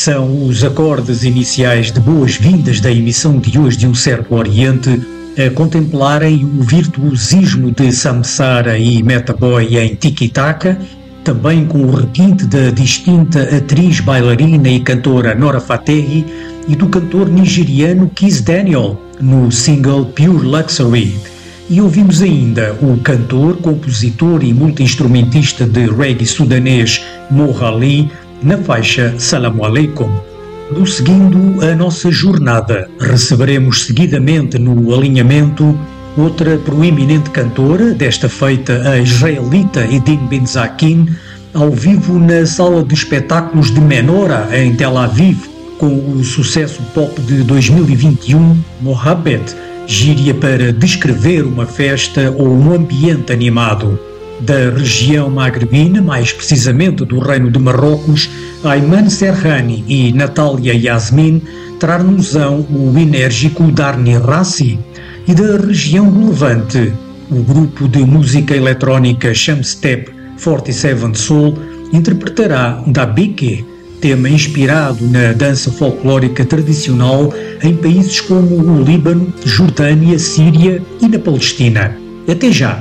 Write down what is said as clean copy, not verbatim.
são os acordes iniciais de boas-vindas da emissão de hoje de Um Certo Oriente, a contemplarem o virtuosismo de Samsara e Metaboy em Tiki Taka, também com o requinte da distinta atriz, bailarina e cantora Nora Fatehi e do cantor nigeriano Kiss Daniel, no single Pure Luxury. E ouvimos ainda o cantor, compositor e multi-instrumentista de reggae sudanês Mo Ali na faixa Salamu Alaikum. Prosseguindo a nossa jornada, receberemos seguidamente no alinhamento outra proeminente cantora, desta feita a israelita Edin Benzakin, ao vivo na sala de espetáculos de Menorah, em Tel Aviv, com o sucesso pop de 2021, Mohabet, gíria para descrever uma festa ou um ambiente animado. Da região magrebina, mais precisamente do Reino de Marrocos, Ayman Serhani e Natália Yasmin trar-nos-ão o enérgico Darni Rassi. E da região do Levante, o grupo de música eletrónica Shamstep 47 Soul interpretará Dabike, tema inspirado na dança folclórica tradicional em países como o Líbano, Jordânia, Síria e na Palestina. Até já!